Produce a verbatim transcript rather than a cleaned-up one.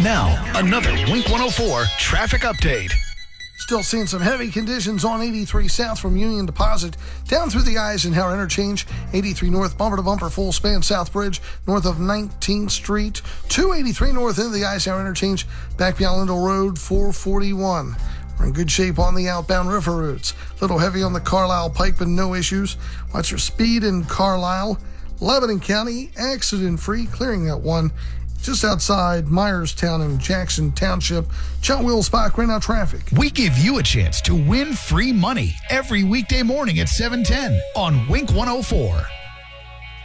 Now, another Wink one oh four traffic update. Still seeing some heavy conditions on eighty-three south from Union Deposit down through the Eisenhower Interchange, eighty-three north bumper to bumper full span South Bridge north of nineteenth Street, two eighty-three north into the Eisenhower Interchange, back beyond Lindell Road, four forty-one. We're in good shape on the outbound river routes. Little heavy on the Carlisle Pike, but no issues. Watch your speed in Carlisle. Lebanon County, accident-free, clearing at one. Just outside Myerstown and Jackson Township. John Will Spock, right now traffic. We give you a chance to win free money every weekday morning at seven ten on Wink one oh four.